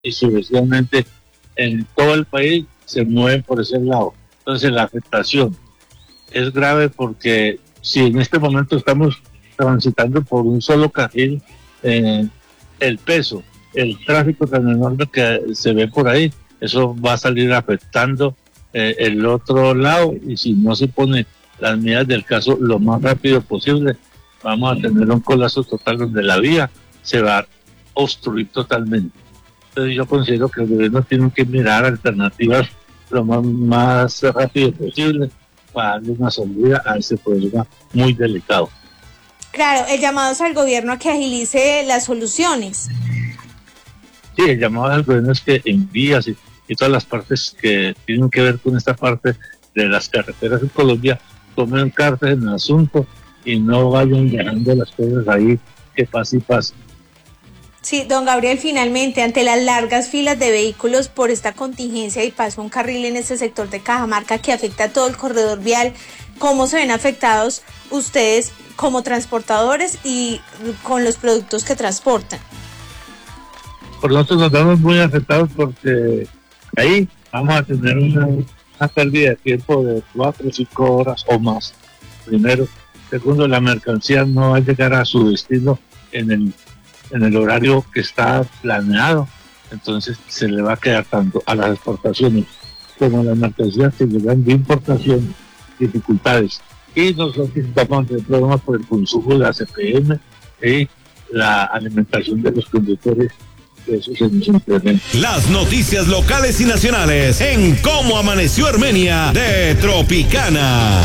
y sucesivamente en todo el país se mueven por ese lado. Entonces la afectación es grave porque si en este momento estamos transitando por un solo carril, el peso, el tráfico tan enorme que se ve por ahí, eso va a salir afectando el otro lado, y si no se pone las medidas del caso lo más rápido posible, vamos a tener un colapso total donde la vía se va a obstruir totalmente. Entonces yo considero que el gobierno tiene que mirar alternativas lo más rápido posible para darle una salida a ese problema muy delicado. Claro, el llamado es al gobierno a que agilice las soluciones. Sí, el llamado al gobierno es que en vías y todas las partes que tienen que ver con esta parte de las carreteras en Colombia tomen cartas en el asunto y no vayan dejando las cosas ahí que pase y pase. Sí, don Gabriel, finalmente, ante las largas filas de vehículos por esta contingencia y paso un carril en este sector de Cajamarca que afecta a todo el corredor vial, ¿cómo se ven afectados ustedes como transportadores y con los productos que transportan? Por nosotros nos vemos muy afectados porque ahí vamos a tener una pérdida de tiempo de 4 o 5 horas o más, primero. Segundo, la mercancía no va a llegar a su destino en el horario que está planeado, entonces se le va a quedar tanto a las exportaciones como a las mercancías que llegan de importación dificultades. Y nosotros vamos a tener problemas por el consumo de la CPM y la alimentación de los conductores. Eso se nos incrementa. Las noticias locales y nacionales en Cómo Amaneció Armenia de Tropicana.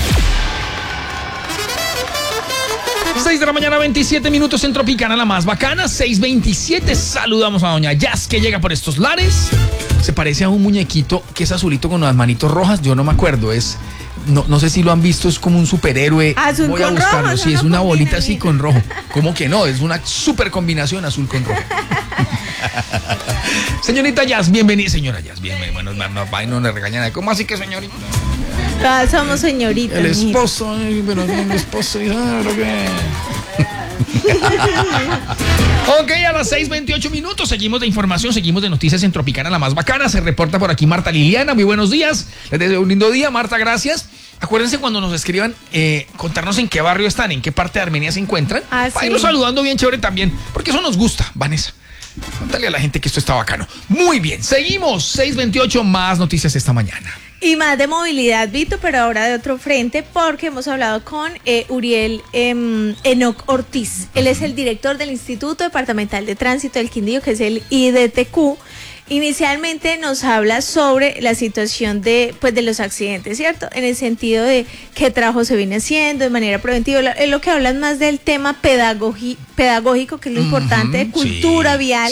6 de la mañana, 27 minutos en Tropicana, la más bacana, 6:27. Saludamos a doña Jazz, que llega por estos lares. Se parece a un muñequito que es azulito con las manitos rojas, yo no me acuerdo, no sé si lo han visto, es como un superhéroe. Azul voy a con buscarlo, rojo, sí, es una bolita bien. así con rojo. ¿Cómo que no? Es una super combinación azul con rojo. Señorita Jazz, bienvenida. Señora Jazz, bienvenida. Bueno, no le regañan. ¿Cómo así que señorita? Todas somos señoritas. El esposo, pero el esposo. Ok, a las 6:28 minutos seguimos de información, seguimos de noticias en Tropicana, la más bacana. Se reporta por aquí Marta Liliana. Muy buenos días. Les deseo un lindo día, Marta, gracias. Acuérdense cuando nos escriban, contarnos en qué barrio están, en qué parte de Armenia se encuentran. Para irnos saludando bien chévere también, porque eso nos gusta, Vanessa. Contale a la gente que esto está bacano. Muy bien, seguimos. 6:28, más noticias esta mañana. Y más de movilidad, Vito, pero ahora de otro frente, porque hemos hablado con Uriel Enoc Ortiz. Él es el director del Instituto Departamental de Tránsito del Quindío, que es el IDTQ. Inicialmente nos habla sobre la situación de los accidentes, ¿cierto? En el sentido de qué trabajo se viene haciendo de manera preventiva. Es lo que hablan más del tema pedagógico, que es lo importante, de cultura vial,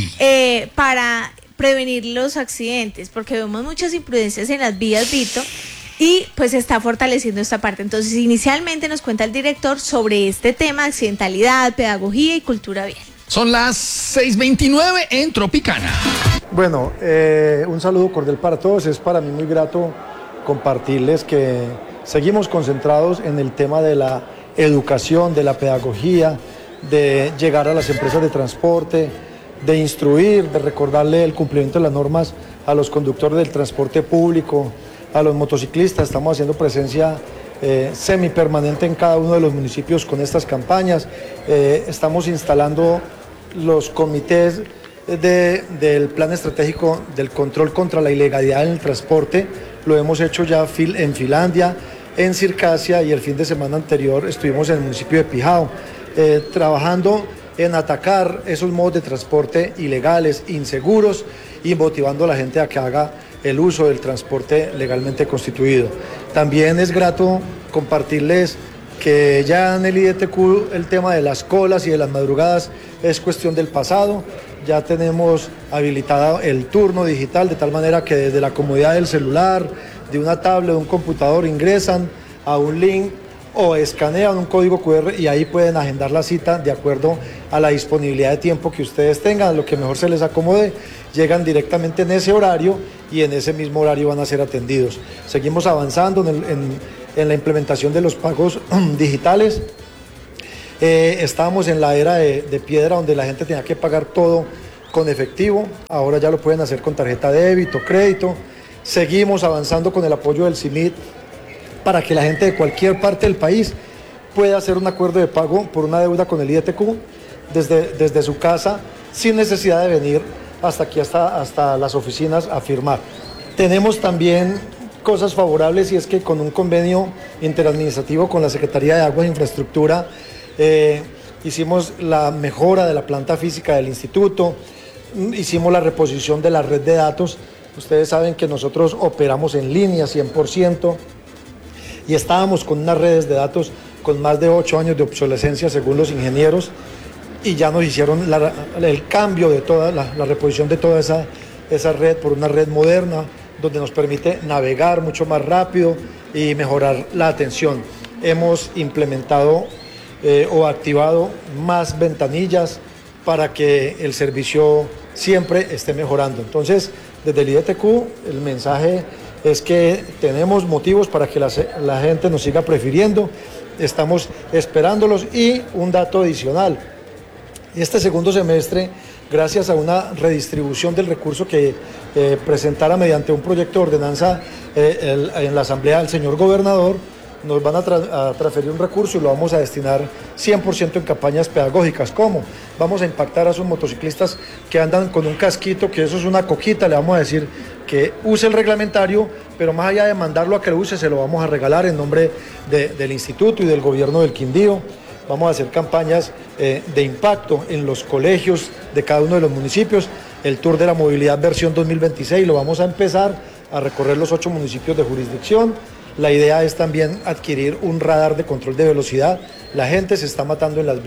para prevenir los accidentes, porque vemos muchas imprudencias en las vías, Vito, y pues se está fortaleciendo esta parte. Entonces, inicialmente nos cuenta el director sobre este tema, accidentalidad, pedagogía y cultura vial. Son las 6:29 en Tropicana. Bueno, un saludo cordial para todos. Es para mí muy grato compartirles que seguimos concentrados en el tema de la educación, de la pedagogía, de llegar a las empresas de transporte, de instruir, de recordarle el cumplimiento de las normas a los conductores del transporte público, a los motociclistas. Estamos haciendo presencia semipermanente en cada uno de los municipios con estas campañas. Estamos instalando los comités del plan estratégico del control contra la ilegalidad en el transporte. Lo hemos hecho ya en Finlandia, en Circasia, y el fin de semana anterior estuvimos en el municipio de Pijao, trabajando en atacar esos modos de transporte ilegales, inseguros, y motivando a la gente a que haga el uso del transporte legalmente constituido. También es grato compartirles que ya en el IDTQ el tema de las colas y de las madrugadas es cuestión del pasado. Ya tenemos habilitado el turno digital, de tal manera que desde la comodidad del celular, de una tablet, de un computador, ingresan a un link o escanean un código QR y ahí pueden agendar la cita de acuerdo a la disponibilidad de tiempo que ustedes tengan, lo que mejor se les acomode. Llegan directamente en ese horario y en ese mismo horario van a ser atendidos. Seguimos avanzando en la implementación de los pagos digitales. Estábamos en la era de piedra, donde la gente tenía que pagar todo con efectivo, ahora ya lo pueden hacer con tarjeta de débito, crédito. Seguimos avanzando con el apoyo del CIMIT para que la gente de cualquier parte del país pueda hacer un acuerdo de pago por una deuda con el IDTQ desde su casa, sin necesidad de venir hasta aquí, hasta las oficinas a firmar. Tenemos también cosas favorables, y es que con un convenio interadministrativo con la Secretaría de Aguas e Infraestructura hicimos la mejora de la planta física del instituto, hicimos la reposición de la red de datos. Ustedes saben que nosotros operamos en línea 100% y estábamos con unas redes de datos con más de 8 años de obsolescencia según los ingenieros, y ya nos hicieron el cambio de toda la reposición de toda esa red por una red moderna donde nos permite navegar mucho más rápido y mejorar la atención. Hemos implementado o activado más ventanillas para que el servicio siempre esté mejorando. Entonces, desde el IDTQ, el mensaje es que tenemos motivos para que la gente nos siga prefiriendo, estamos esperándolos. Y un dato adicional, este segundo semestre, gracias a una redistribución del recurso que presentara mediante un proyecto de ordenanza en la Asamblea del señor gobernador, nos van a transferir un recurso y lo vamos a destinar 100% en campañas pedagógicas. ¿Cómo? Vamos a impactar a esos motociclistas que andan con un casquito, que eso es una coquita, le vamos a decir que use el reglamentario, pero más allá de mandarlo a que lo use, se lo vamos a regalar en nombre del instituto y del gobierno del Quindío. Vamos a hacer campañas de impacto en los colegios de cada uno de los municipios. El Tour de la Movilidad versión 2026 lo vamos a empezar a recorrer los 8 municipios de jurisdicción. La idea es también adquirir un radar de control de velocidad. La gente se está matando en las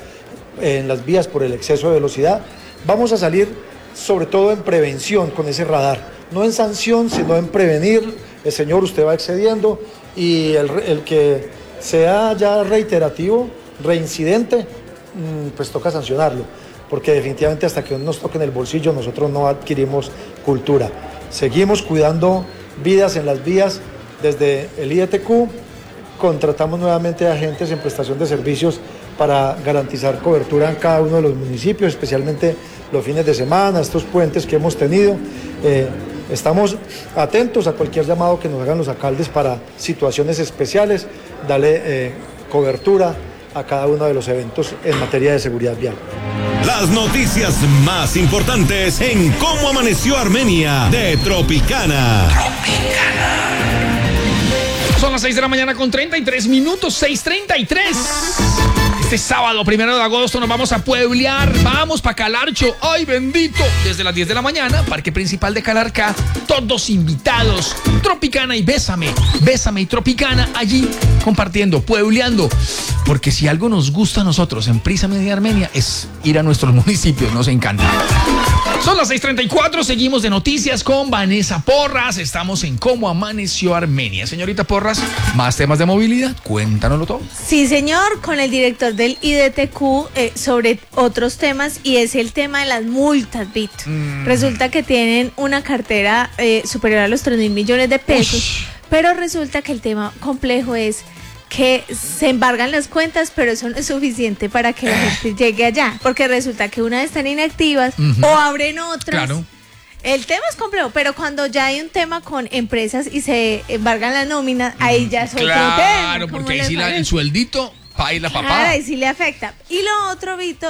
vías por el exceso de velocidad. Vamos a salir sobre todo en prevención con ese radar, no en sanción, sino en prevenir. El señor, usted va excediendo, y el que sea ya reiterativo, reincidente, pues toca sancionarlo, porque definitivamente hasta que nos toque en el bolsillo nosotros no adquirimos cultura. Seguimos cuidando vidas en las vías. Desde el IDTQ contratamos nuevamente agentes en prestación de servicios para garantizar cobertura en cada uno de los municipios, especialmente los fines de semana, estos puentes que hemos tenido. Estamos atentos a cualquier llamado que nos hagan los alcaldes para situaciones especiales, darle cobertura a cada uno de los eventos en materia de seguridad vial. Las noticias más importantes en Cómo Amaneció Armenia de Tropicana. Son las 6 de la mañana con 33 minutos, 6:33. Este sábado, 1 de agosto, nos vamos a pueblear. Vamos para Calarcho. ¡Ay, bendito! Desde las 10 de la mañana, Parque Principal de Calarcá. Todos invitados. Tropicana y Bésame. Bésame y Tropicana allí compartiendo, puebleando. Porque si algo nos gusta a nosotros en Prisa Media Armenia es ir a nuestros municipios. Nos encanta. Son las 6:34, seguimos de noticias con Vanessa Porras. Estamos en Cómo Amaneció Armenia. Señorita Porras, más temas de movilidad, cuéntanoslo todo. Sí, señor, con el director del IDTQ sobre otros temas, y es el tema de las multas, Vito. Resulta que tienen una cartera superior a los 3.000 millones de pesos, pero resulta que el tema complejo es que se embargan las cuentas, pero eso no es suficiente para que la gente llegue allá, porque resulta que una vez están inactivas o abren otras. Claro. El tema es complejo, pero cuando ya hay un tema con empresas y se embargan la nómina, ahí ya es otro tema. Claro, porque ahí sí el sueldito, paila papá. Claro, ahí sí le afecta. Y lo otro, Vito,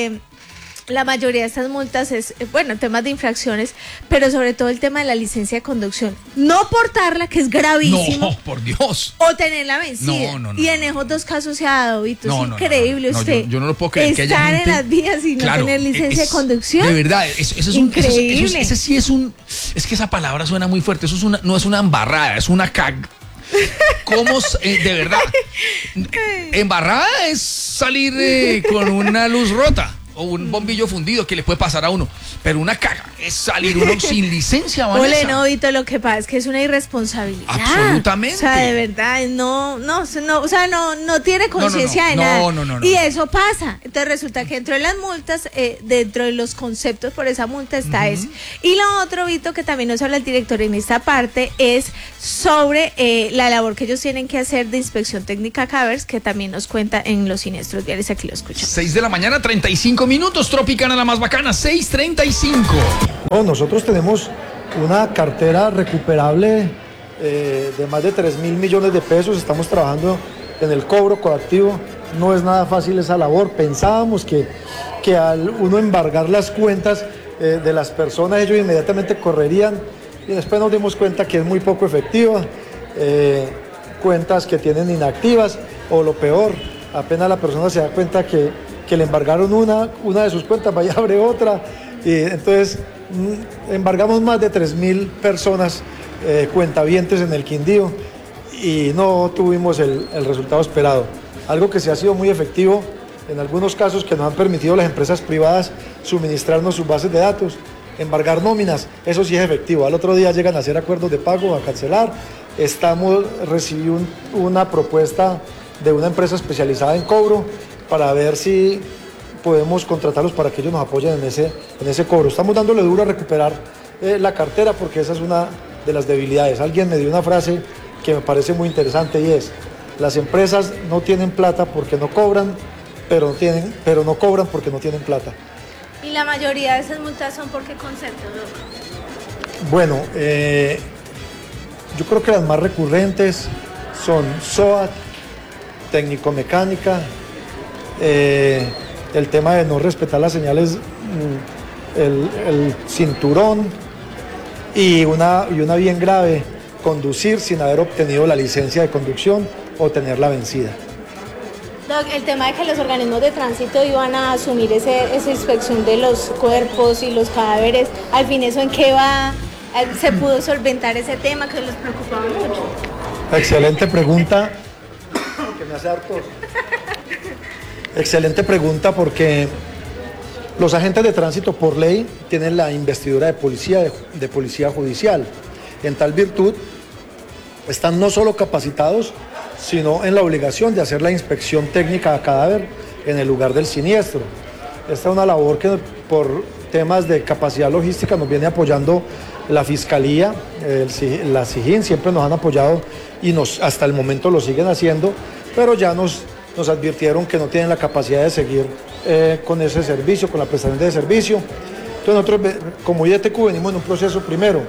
la mayoría de estas multas es, temas de infracciones, pero sobre todo el tema de la licencia de conducción. No portarla, que es gravísimo. No, por Dios. O tenerla vencida. No. Y en esos dos casos se ha dado, Vito. Es increíble usted. Yo no lo puedo creer que haya estar gente, en las vías y no tener licencia de conducción. De verdad, eso es increíble. Ese sí es un... Es que esa palabra suena muy fuerte. Eso es no es una embarrada, es una ¿Cómo? De verdad. Embarrada es salir con una luz rota o un bombillo fundido que le puede pasar a uno, pero una caga es salir uno sin licencia, Vanessa. Ole, no, Vito, lo que pasa es que es una irresponsabilidad. Absolutamente. O sea, de verdad, no tiene conciencia de nada. No. Y eso pasa. Entonces resulta que dentro de las multas, dentro de los conceptos por esa multa está eso. Y lo otro, Vito, que también nos habla el director en esta parte, es sobre la labor que ellos tienen que hacer de inspección técnica CAVERS, que también nos cuenta en los siniestros viales. Aquí lo escuchamos. 6 de la mañana, 35 minutos. Tropicana la más bacana, 6:35. No, nosotros tenemos una cartera recuperable de más de 3.000 millones de pesos. Estamos trabajando en el cobro coactivo. No es nada fácil esa labor. Pensábamos que al uno embargar las cuentas de las personas, ellos inmediatamente correrían, y después nos dimos cuenta que es muy poco efectiva. Cuentas que tienen inactivas, o lo peor, apenas la persona se da cuenta que le embargaron una de sus cuentas, vaya abre otra, y entonces embargamos más de 3.000 personas cuentavientes en el Quindío y no tuvimos el resultado esperado. Algo que sí ha sido muy efectivo en algunos casos, que nos han permitido las empresas privadas suministrarnos sus bases de datos, embargar nóminas, eso sí es efectivo. Al otro día llegan a hacer acuerdos de pago, a cancelar. Recibí una propuesta de una empresa especializada en cobro para ver si podemos contratarlos para que ellos nos apoyen en ese cobro. Estamos dándole duro a recuperar la cartera, porque esa es una de las debilidades. Alguien me dio una frase que me parece muy interesante, y es: las empresas no tienen plata porque no cobran, pero no cobran porque no tienen plata. ¿Y la mayoría de esas multas son por qué concepto, Doc? Bueno, yo creo que las más recurrentes son SOAT, técnico-mecánica, el tema de no respetar las señales, el cinturón, y una bien grave, conducir sin haber obtenido la licencia de conducción o tenerla vencida. Doc, el tema de que los organismos de tránsito iban a asumir esa inspección de los cuerpos y los cadáveres, al fin, ¿eso en qué va? ¿Se pudo solventar ese tema que les preocupaba mucho? Excelente pregunta, que me hace dar tos. Excelente pregunta, porque los agentes de tránsito por ley tienen la investidura de policía judicial. En tal virtud, están no solo capacitados, sino en la obligación de hacer la inspección técnica a cadáver en el lugar del siniestro. Esta es una labor que por temas de capacidad logística nos viene apoyando la Fiscalía, la SIJIN, siempre nos han apoyado y hasta el momento lo siguen haciendo, pero ya nos advirtieron que no tienen la capacidad de seguir con ese servicio, con la prestación de servicio. Entonces nosotros, como IDTQ, venimos en un proceso. Primero,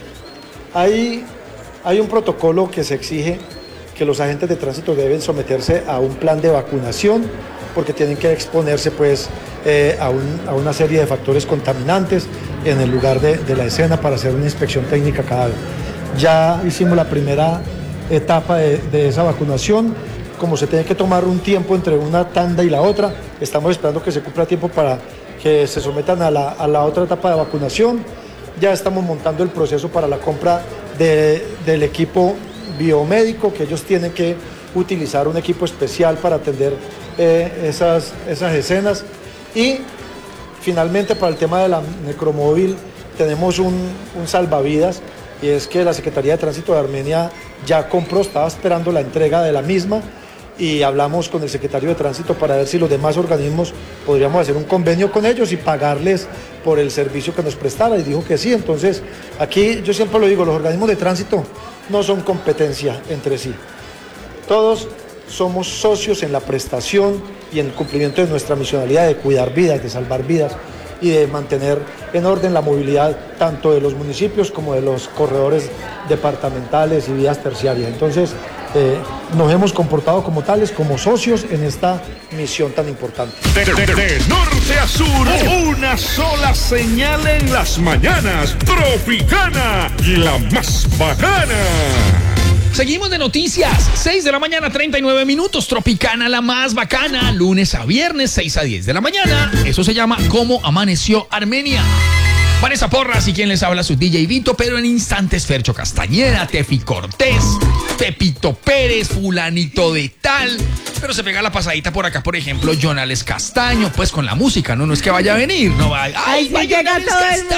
hay un protocolo que se exige que los agentes de tránsito deben someterse a un plan de vacunación, porque tienen que exponerse pues a una serie de factores contaminantes en el lugar de la escena para hacer una inspección técnica cadáver. Ya hicimos la primera etapa de esa vacunación. Como se tiene que tomar un tiempo entre una tanda y la otra, estamos esperando que se cumpla tiempo para que se sometan a la otra etapa de vacunación. Ya estamos montando el proceso para la compra del equipo biomédico, que ellos tienen que utilizar un equipo especial para atender esas escenas. Y finalmente, para el tema de la necromóvil, tenemos un salvavidas, y es que la Secretaría de Tránsito de Armenia ya compró, estaba esperando la entrega de la misma, y hablamos con el secretario de Tránsito para ver si los demás organismos podríamos hacer un convenio con ellos y pagarles por el servicio que nos prestara, y dijo que sí. Entonces, aquí yo siempre lo digo, los organismos de tránsito no son competencia entre sí. Todos somos socios en la prestación y en el cumplimiento de nuestra misionalidad de cuidar vidas, de salvar vidas y de mantener en orden la movilidad tanto de los municipios como de los corredores departamentales y vías terciarias. Entonces, nos hemos comportado como tales, como socios en esta misión tan importante. De norte a sur, una sola señal en las mañanas. Tropicana, la más bacana. Seguimos de noticias, 6 de la mañana, 39 minutos, Tropicana la más bacana, lunes a viernes, 6 a 10 de la mañana. Eso se llama ¿Cómo amaneció Armenia? Vanessa Porras y quien les habla su DJ Vito, pero en instantes Fercho Castañeda, Tefi Cortés, Pepito Pérez, fulanito de tal. Pero se pega la pasadita por acá, por ejemplo, Jonales Castaño, pues con la música, no es que vaya a venir, no va. ¡Ay, va Jonales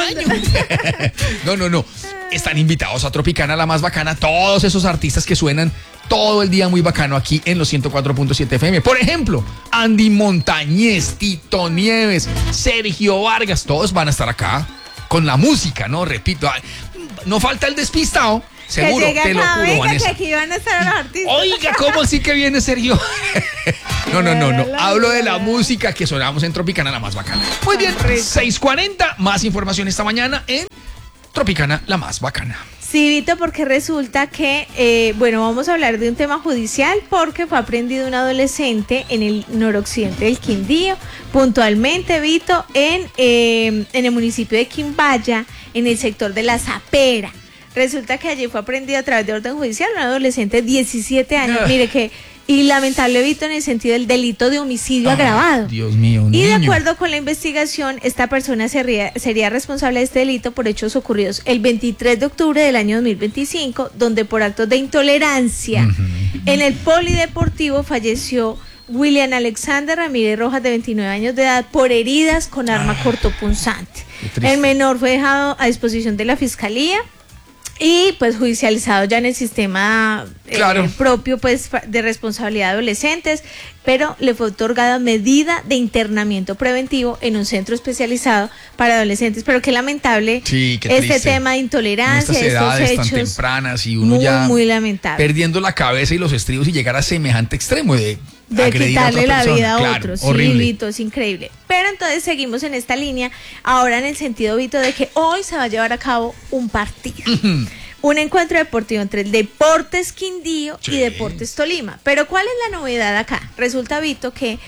Castaño! No. Están invitados a Tropicana la más bacana, todos esos artistas que suenan todo el día muy bacano aquí en los 104.7 FM. Por ejemplo, Andy Montañez, Tito Nieves, Sergio Vargas, todos van a estar acá con la música, ¿no? Repito, no falta el despistado, seguro, te lo juro, Vanessa. Que aquí van a estar los artistas. Oiga, ¿cómo sí que viene Sergio? No. Hablo de la música que sonamos en Tropicana, la más bacana. Muy bien, 6:40. Más información esta mañana en Tropicana, la más bacana. Sí, Vito, porque resulta que, vamos a hablar de un tema judicial porque fue aprendido un adolescente en el noroccidente del Quindío, puntualmente, Vito, en el municipio de Quimbaya, en el sector de La Zapera. Resulta que allí fue aprendido a través de orden judicial un adolescente de 17 años, mire que... Y lamentable, Vito, en el sentido del delito de homicidio agravado. Dios mío, un Y de niño. acuerdo con la investigación, esta persona sería responsable de este delito por hechos ocurridos el 23 de octubre del año 2025, donde por actos de intolerancia en el polideportivo falleció William Alexander Ramírez Rojas, de 29 años de edad, por heridas con arma cortopunzante. El menor fue dejado a disposición de la fiscalía y pues judicializado ya en el sistema propio pues de responsabilidad de adolescentes, pero le fue otorgada medida de internamiento preventivo en un centro especializado para adolescentes. Pero qué lamentable este tema de intolerancia, estas edades estos hechos tan tempranas y uno muy lamentable, perdiendo la cabeza y los estribos y llegar a semejante extremo de quitarle la vida a claro, otros. horrible. Sí, Vito, es increíble. Pero entonces seguimos en esta línea, ahora en el sentido, Vito, de que hoy se va a llevar a cabo un partido. Un encuentro deportivo entre el Deportes Quindío y Deportes Tolima. Pero ¿cuál es la novedad acá? Resulta, Vito, que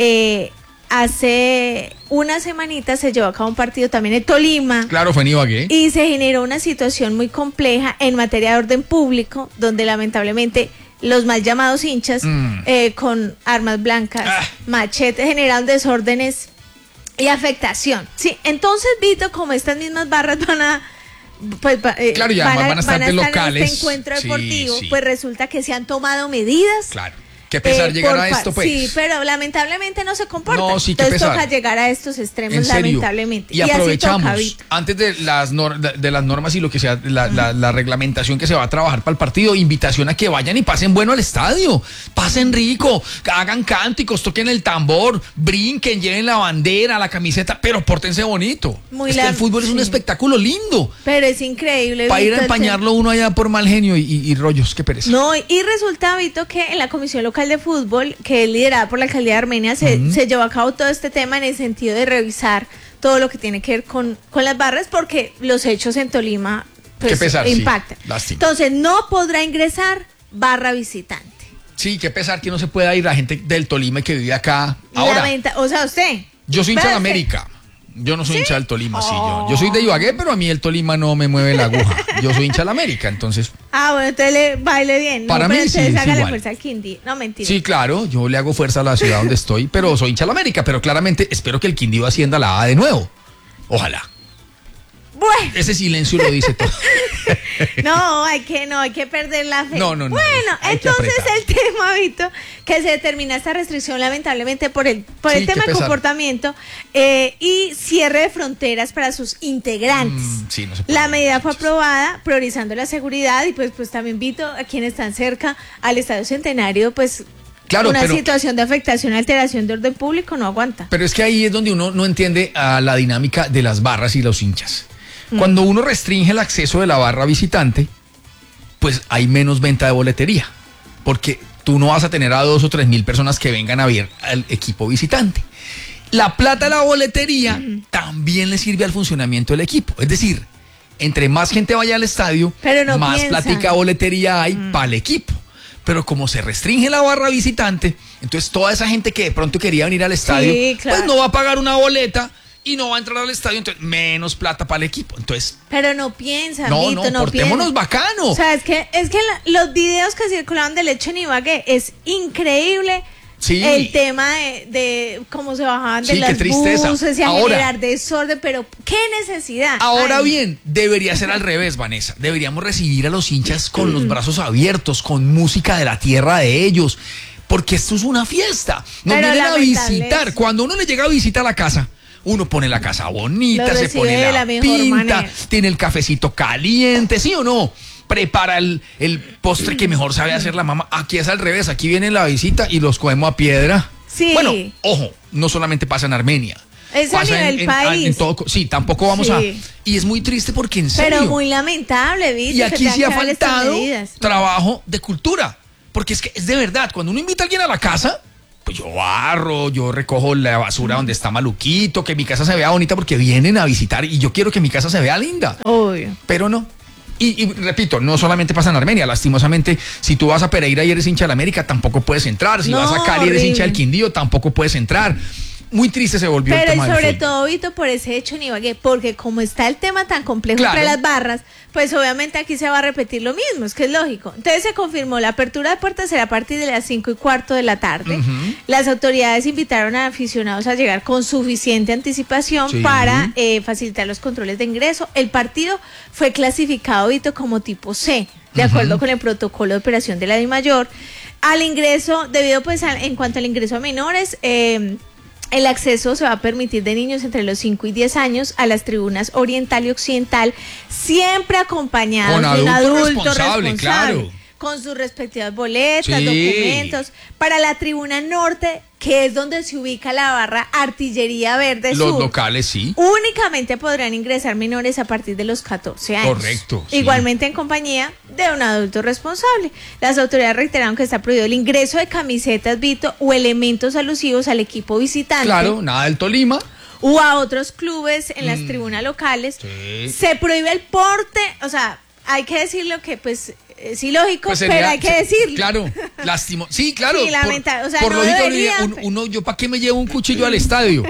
hace una semanita se llevó a cabo un partido también en Tolima. Claro, fue en Ibagué. Y se generó una situación muy compleja en materia de orden público, donde lamentablemente los mal llamados hinchas con armas blancas, machetes, generaron desórdenes y afectación. Sí, entonces, Vito, como estas mismas barras van a claro, y además van a estar locales en este encuentro deportivo, pues resulta que se han tomado medidas. Claro. Qué pesar llegar a esto, pues. Sí, pero lamentablemente no se comporta. No, sí, qué entonces pesar. toca llegar a estos extremos, ¿En serio? lamentablemente. Y aprovechamos, así toca, antes de las normas y lo que sea, la reglamentación que se va a trabajar para el partido, invitación a que vayan y pasen bueno al estadio, pasen rico, hagan cánticos, toquen el tambor, brinquen, lleven la bandera, la camiseta, pero pórtense bonito. El fútbol es un espectáculo lindo. Pero es increíble. Para ir a empañarlo uno allá por mal genio y rollos, qué pereza. No, y resulta, Vito, que en la Comisión Local de Fútbol, que es liderada por la Alcaldía de Armenia, se llevó a cabo todo este tema en el sentido de revisar todo lo que tiene que ver con las barras, porque los hechos en Tolima pues, impactan. Sí, entonces no podrá ingresar barra visitante. Sí, qué pesar que no se pueda ir la gente del Tolima y que vive acá. Ahora, o sea, usted. Yo soy hincha de América. Yo no soy hincha del Tolima, yo soy de Ibagué, pero a mí el Tolima no me mueve la aguja. Yo soy hincha de la América, entonces. Bueno, entonces le baile bien. Para mí sí, es hágale igual. fuerza al Quindío. No, mentira. Sí, claro, yo le hago fuerza a la ciudad donde estoy, pero soy hincha de la América, pero claramente espero que el Quindío ascienda a la A de nuevo. Ojalá. Bueno. Ese silencio lo dice todo. No, hay que perder la fe. No. Bueno, entonces el tema, Vito, que se determina esta restricción lamentablemente por el tema de comportamiento y cierre de fronteras para sus integrantes. Sí, no se puede. La medida fue aprobada priorizando la seguridad y pues también, Vito, a quienes están cerca al Estadio Centenario, pues claro, una situación de afectación, alteración de orden público no aguanta. Pero es que ahí es donde uno no entiende a la dinámica de las barras y los hinchas. Cuando uno restringe el acceso de la barra visitante, pues hay menos venta de boletería, porque tú no vas a tener a 2 o 3 mil personas que vengan a ver al equipo visitante. La plata de la boletería también le sirve al funcionamiento del equipo, es decir, entre más gente vaya al estadio, más plática boletería hay para el equipo. Pero como se restringe la barra visitante, entonces toda esa gente que de pronto quería venir al estadio, pues no va a pagar una boleta y no va a entrar al estadio, entonces menos plata para el equipo. Entonces, pero no piensa, no, Vito, no portémonos piensa. bacano. O sea, es que los videos que circulaban del hecho en Ibagué es increíble. Sí. El tema de cómo se bajaban de las buses y a generar desorden, pero qué necesidad. Ahora bien, debería ser al revés, Vanessa. Deberíamos recibir a los hinchas con los brazos abiertos, con música de la tierra de ellos, porque esto es una fiesta. Nos vienen a visitar. Cuando uno le llega a visitar a la casa, uno pone la casa bonita, se pone la pinta, tiene el cafecito caliente, ¿sí o no? Prepara el postre que mejor sabe hacer la mamá. Aquí es al revés, aquí viene la visita y los cogemos a piedra. Sí. Bueno, ojo, no solamente pasa en Armenia. Es a nivel país. En todo, sí, tampoco vamos a... Y es muy triste porque en serio... Pero muy lamentable, ¿viste? Y aquí sí ha faltado trabajo de cultura. Porque es que es de verdad, cuando uno invita a alguien a la casa, pues yo barro, yo recojo la basura donde está maluquito, que mi casa se vea bonita porque vienen a visitar y yo quiero que mi casa se vea linda. Obvio. Pero no. Y repito, no solamente pasa en Armenia, lastimosamente, si tú vas a Pereira y eres hincha de la América, tampoco puedes entrar. Si vas a Cali y eres hincha del Quindío, tampoco puedes entrar. Muy triste se volvió el tema. Pero sobre todo, Vito, por ese hecho en Ibagué, porque como está el tema tan complejo entre las barras, pues obviamente aquí se va a repetir lo mismo, es que es lógico. Entonces se confirmó, la apertura de puertas será a partir de las 5:15 de la tarde. Las autoridades invitaron a aficionados a llegar con suficiente anticipación para facilitar los controles de ingreso. El partido fue clasificado, Vito, como tipo C, de acuerdo con el protocolo de operación de la DIMAYOR. Al ingreso, debido pues en cuanto al ingreso a menores, el acceso se va a permitir de niños entre los 5 y 10 años a las tribunas oriental y occidental, siempre acompañados de un adulto responsable. Claro. Con sus respectivas boletas, documentos. Para la tribuna norte, que es donde se ubica la barra Artillería Verde Sur. Los locales, sí. Únicamente podrán ingresar menores a partir de los 14 años. Correcto. Igualmente en compañía de un adulto responsable. Las autoridades reiteraron que está prohibido el ingreso de camisetas, Vito, o elementos alusivos al equipo visitante. Claro, nada del Tolima. O a otros clubes en las tribunas locales. Se prohíbe el porte, o sea, hay que decirlo que pues es ilógico, pues sería, pero hay que decirlo. Claro, lástimo. Sí, claro. Sí, lamentable. O sea, por no lógica, debería, yo ¿para qué me llevo un cuchillo al estadio?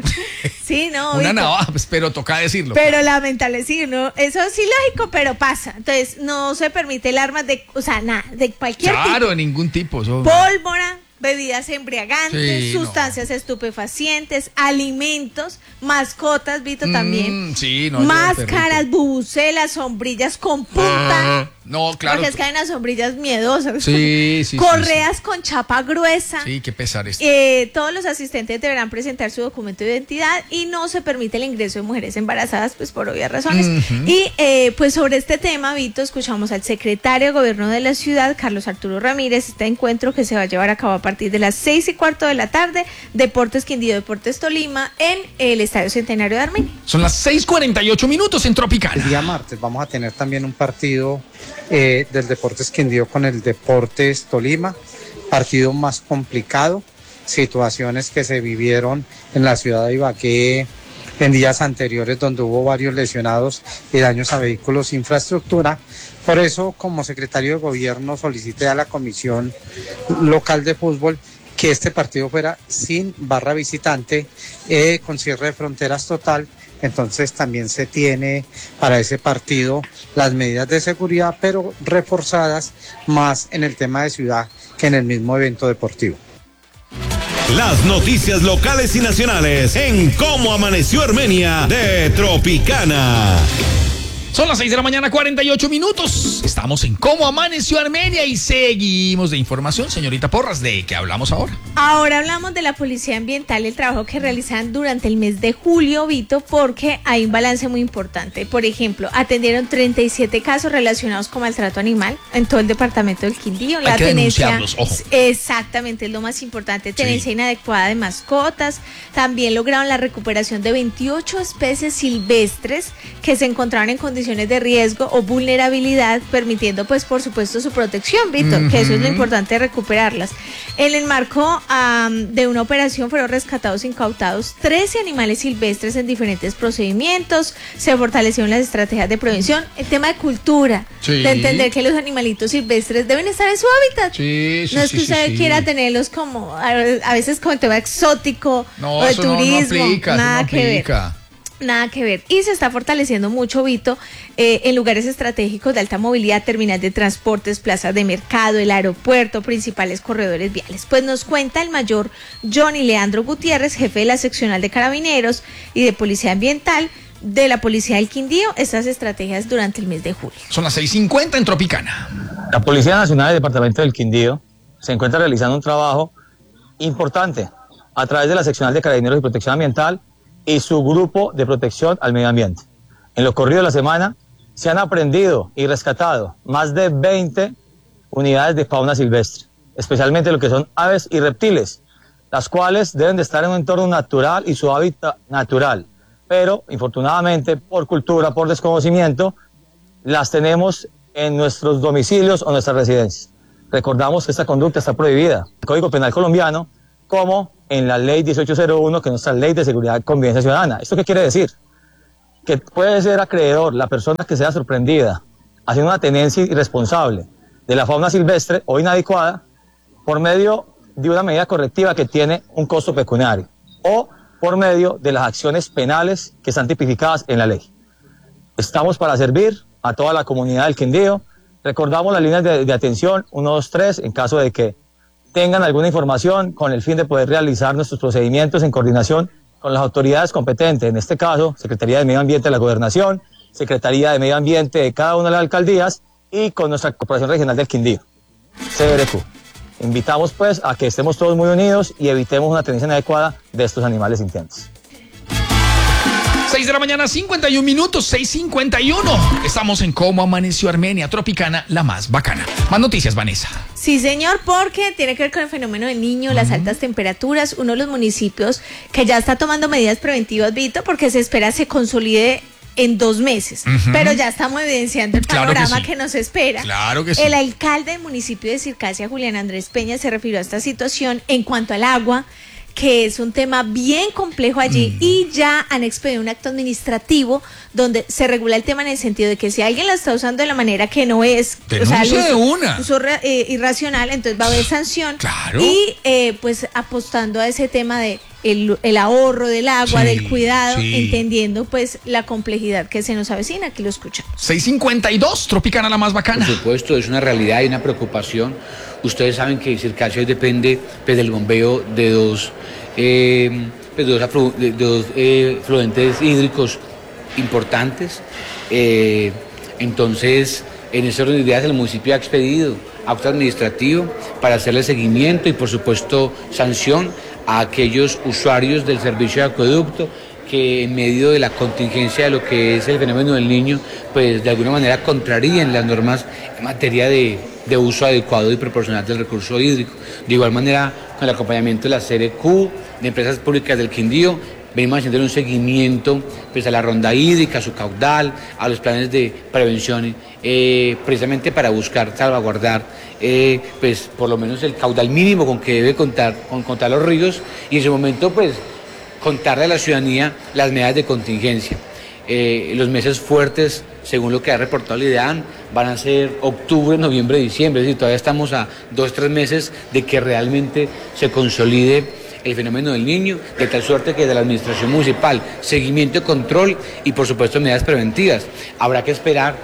Sí, no. Una navaja, pues, pero toca decirlo. Pero lamentable, sí, no, eso es ilógico, pero pasa. Entonces, no se permite el arma de, o sea, nada, de cualquier tipo. Claro, de ningún tipo. Pólvora, bebidas embriagantes, sustancias estupefacientes, alimentos, mascotas, Vito, también. Máscaras, bubucelas, sombrillas con punta. No, claro. Porque es que hay unas sombrillas miedosas. Sí. Correas con chapa gruesa. Sí, qué pesar esto. Todos los asistentes deberán presentar su documento de identidad y no se permite el ingreso de mujeres embarazadas, pues por obvias razones. Y pues sobre este tema, Vito, escuchamos al secretario de Gobierno de la ciudad, Carlos Arturo Ramírez, este encuentro que se va a llevar a cabo a partir de las 6:15 de la tarde, Deportes Quindío, Deportes Tolima, en el Estadio Centenario de Armenia. Son las 6:48 en Tropicana. El día martes vamos a tener también un partido del Deportes Quindío con el Deportes Tolima, partido más complicado, situaciones que se vivieron en la ciudad de Ibagué en días anteriores donde hubo varios lesionados y daños a vehículos e infraestructura. Por eso, como secretario de Gobierno, solicité a la Comisión Local de Fútbol que este partido fuera sin barra visitante, con cierre de fronteras total. Entonces también se tiene para ese partido las medidas de seguridad, pero reforzadas más en el tema de ciudad que en el mismo evento deportivo. Las noticias locales y nacionales en Cómo Amaneció Armenia de Tropicana. Son las 6:48 a.m. Estamos en Cómo Amaneció Armenia y seguimos de información. Señorita Porras, ¿de qué hablamos ahora? Ahora hablamos de la Policía Ambiental y el trabajo que realizan durante el mes de julio, Vito, porque hay un balance muy importante. Por ejemplo, atendieron 37 casos relacionados con maltrato animal en todo el departamento del Quindío. Hay que denunciarlos, ojo. Exactamente, es lo más importante. Tenencia inadecuada de mascotas. También lograron la recuperación de 28 especies silvestres que se encontraban en condiciones de riesgo o vulnerabilidad, permitiendo pues por supuesto su protección, Víctor, que eso es lo importante, recuperarlas. En el marco de una operación fueron rescatados e incautados 13 animales silvestres en diferentes procedimientos, se fortalecieron las estrategias de prevención, el tema de cultura, de entender que los animalitos silvestres deben estar en su hábitat. No es que usted quiera tenerlos como a veces como tema exótico o de turismo, nada que ver. Nada que ver. Y se está fortaleciendo mucho, Vito, en lugares estratégicos de alta movilidad, terminal de transportes, plazas de mercado, el aeropuerto, principales corredores viales. Pues nos cuenta el mayor Johnny Leandro Gutiérrez, jefe de la seccional de Carabineros y de Policía Ambiental de la Policía del Quindío, estas estrategias durante el mes de julio. Son las 6:50 en Tropicana. La Policía Nacional del Departamento del Quindío se encuentra realizando un trabajo importante a través de la seccional de Carabineros y Protección Ambiental y su grupo de protección al medio ambiente. En lo corrido de la semana se han aprendido y rescatado más de 20 unidades de fauna silvestre, especialmente lo que son aves y reptiles, las cuales deben de estar en un entorno natural y su hábitat natural, pero infortunadamente por cultura, por desconocimiento, las tenemos en nuestros domicilios o nuestras residencias. Recordamos que esta conducta está prohibida. El Código Penal colombiano como en la ley 1801, que es nuestra ley de seguridad y convivencia ciudadana. ¿Esto qué quiere decir? Que puede ser acreedor la persona que sea sorprendida haciendo una tenencia irresponsable de la fauna silvestre o inadecuada por medio de una medida correctiva que tiene un costo pecuniario o por medio de las acciones penales que están tipificadas en la ley. Estamos para servir a toda la comunidad del Quindío. Recordamos las líneas de atención 123 en caso de que tengan alguna información con el fin de poder realizar nuestros procedimientos en coordinación con las autoridades competentes, en este caso, Secretaría de Medio Ambiente de la Gobernación, Secretaría de Medio Ambiente de cada una de las alcaldías y con nuestra Corporación Regional del Quindío, CBRQ. Invitamos pues a que estemos todos muy unidos y evitemos una tenencia inadecuada de estos animales sintientes. 6 de la mañana, 51 minutos, 6:51. Estamos en Cómo Amaneció Armenia, Tropicana, la más bacana. Más noticias, Vanessa. Sí, señor, porque tiene que ver con el fenómeno del Niño, las altas temperaturas. Uno de los municipios que ya está tomando medidas preventivas, Vito, porque se espera se consolide en 2 meses, pero ya estamos evidenciando el panorama que nos espera. Claro que sí. El alcalde del municipio de Circasia, Julián Andrés Peña, se refirió a esta situación en cuanto al agua, que es un tema bien complejo allí, y ya han expedido un acto administrativo donde se regula el tema en el sentido de que si alguien la está usando de la manera que no es, uso irracional, entonces va a haber sanción. Claro. Y pues apostando a ese tema de el ahorro del agua, del cuidado, entendiendo pues la complejidad que se nos avecina. Aquí lo escuchamos. 6:52, Tropicana, la más bacana. Por supuesto, es una realidad y una preocupación. Ustedes saben que Circasia hoy depende pues, del bombeo de dos fluentes hídricos importantes. Entonces, en ese orden de ideas, el municipio ha expedido acto administrativo para hacerle seguimiento y, por supuesto, sanción a aquellos usuarios del servicio de acueducto que en medio de la contingencia de lo que es el fenómeno del Niño, pues de alguna manera contrarían las normas en materia de uso adecuado y proporcional del recurso hídrico. De igual manera, con el acompañamiento de la CRQ, de Empresas Públicas del Quindío, venimos haciendo un seguimiento pues, a la ronda hídrica, a su caudal, a los planes de prevención, precisamente para buscar salvaguardar pues, por lo menos el caudal mínimo con que debe contar los ríos y en ese momento pues contarle a la ciudadanía las medidas de contingencia. Los meses fuertes, según lo que ha reportado el IDEAN, van a ser octubre, noviembre, diciembre, es decir, todavía estamos a 2-3 meses de que realmente se consolide el fenómeno del Niño, de tal suerte que de la administración municipal, seguimiento, control y por supuesto medidas preventivas. Habrá que esperar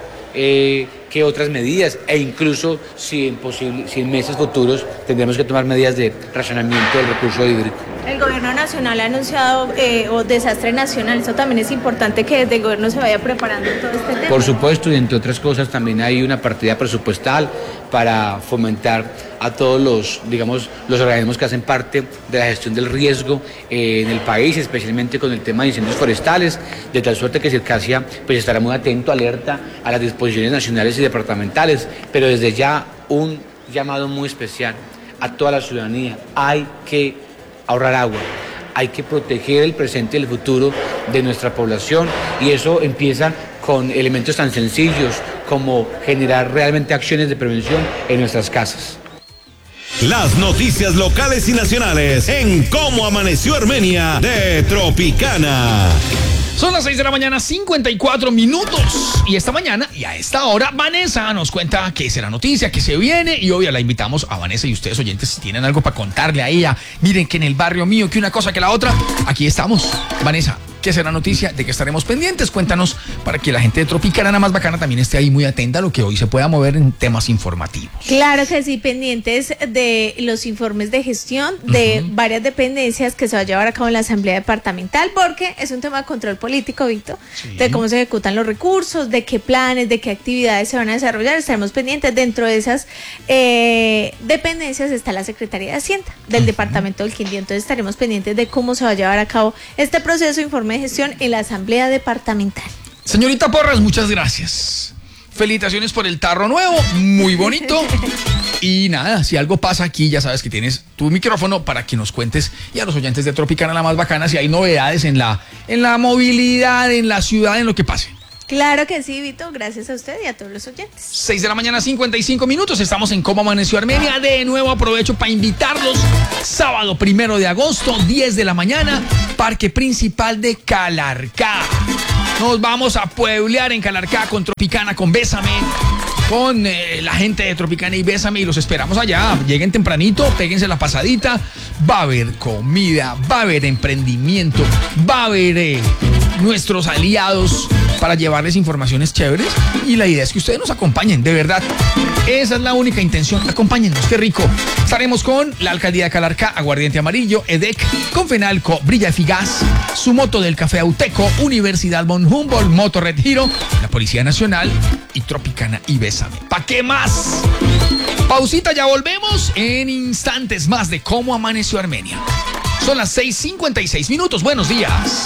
qué otras medidas e incluso si en meses futuros tendremos que tomar medidas de racionamiento del recurso hídrico. El gobierno nacional ha anunciado desastre nacional. Eso también es importante que desde el gobierno se vaya preparando todo este tema. Por supuesto, y entre otras cosas también hay una partida presupuestal para fomentar a todos los organismos que hacen parte de la gestión del riesgo en el país, especialmente con el tema de incendios forestales, de tal suerte que Circasia pues estará muy atento, alerta a las disposiciones nacionales y departamentales, pero desde ya un llamado muy especial a toda la ciudadanía. Hay que ahorrar agua, hay que proteger el presente y el futuro de nuestra población y eso empieza con elementos tan sencillos como generar realmente acciones de prevención en nuestras casas. Las noticias locales y nacionales en Cómo Amaneció Armenia de Tropicana. Son las 6 de la mañana, 54 minutos. Y esta mañana, y a esta hora, Vanessa nos cuenta qué será noticia, qué se viene. Y obvio, la invitamos a Vanessa y ustedes, oyentes, si tienen algo para contarle a ella. Miren que en el barrio mío, que una cosa que la otra. Aquí estamos. Vanessa, ¿qué será noticia? ¿De qué estaremos pendientes? Cuéntanos para que la gente de Tropicana, la más bacana, también esté ahí muy atenta a lo que hoy se pueda mover en temas informativos. Claro que sí, pendientes de los informes de gestión de varias dependencias que se va a llevar a cabo en la Asamblea Departamental, porque es un tema de control político, Víctor, de cómo se ejecutan los recursos, de qué planes, de qué actividades se van a desarrollar. Estaremos pendientes. Dentro de esas dependencias está la Secretaría de Hacienda del Departamento del Quindío. Entonces estaremos pendientes de cómo se va a llevar a cabo este proceso de informe de gestión en la Asamblea Departamental. Señorita Porras, muchas gracias. Felicitaciones por el tarro nuevo, muy bonito. Y nada, si algo pasa aquí, ya sabes que tienes tu micrófono para que nos cuentes y a los oyentes de Tropicana, la más bacana, si hay novedades en la movilidad, en la ciudad, en lo que pase. Claro que sí, Vito, gracias a usted y a todos los oyentes. 6 de la mañana, 55 minutos. Estamos en Cómo Amaneció Armenia. De nuevo aprovecho para invitarlos. Sábado 1 de agosto, 10 de la mañana, Parque Principal de Calarcá. Nos vamos a pueblear en Calarcá con Tropicana, con Bésame, con la gente de Tropicana y Bésame, y los esperamos allá. Lleguen tempranito, péguense la pasadita. Va a haber comida, va a haber emprendimiento, va a haber nuestros aliados para llevarles informaciones chéveres, y la idea es que ustedes nos acompañen, de verdad. Esa es la única intención, acompáñennos, qué rico. Estaremos con la Alcaldía de Calarcá, Aguardiente Amarillo, EDEC, Confenalco, Brilla Eficaz, Sumoto del Café Auteco, Universidad von Humboldt, Moto Red Hero, la Policía Nacional y Tropicana y Bésame. ¿Pa' qué más? Pausita, ya volvemos en instantes más de Cómo Amaneció Armenia. Son las 6:56 minutos, buenos días.